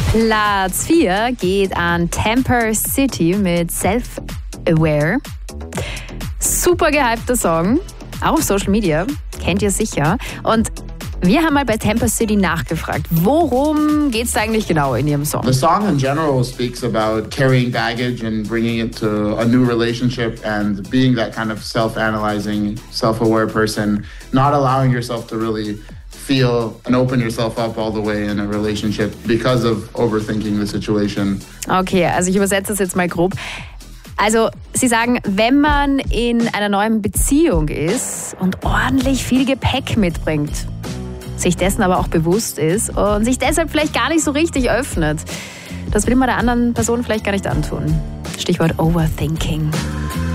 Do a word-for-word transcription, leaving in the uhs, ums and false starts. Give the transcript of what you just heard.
Platz vier geht an Temper City mit Self-Aware. Super gehypter Song, auch auf Social Media, kennt ihr sicher. Und wir haben mal bei Temper City nachgefragt, worum geht es eigentlich genau in ihrem Song? The song in general speaks about carrying baggage and bringing it to a new relationship and being that kind of self-analyzing, self-aware person, not allowing yourself to really feel and open yourself up all the way in a relationship because of overthinking the situation. Okay, also ich übersetze das jetzt mal grob. Also, Sie sagen, wenn man in einer neuen Beziehung ist und ordentlich viel Gepäck mitbringt, sich dessen aber auch bewusst ist und sich deshalb vielleicht gar nicht so richtig öffnet, das will man der anderen Person vielleicht gar nicht antun. Stichwort Overthinking.